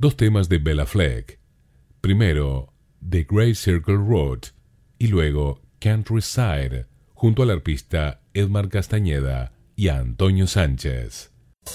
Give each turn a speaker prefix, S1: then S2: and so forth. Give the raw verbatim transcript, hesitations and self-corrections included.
S1: dos temas de Bela Fleck. Primero, The Great Circle Road y luego Countryside, junto al arpista Edmar Castañeda y a Antonio Sánchez.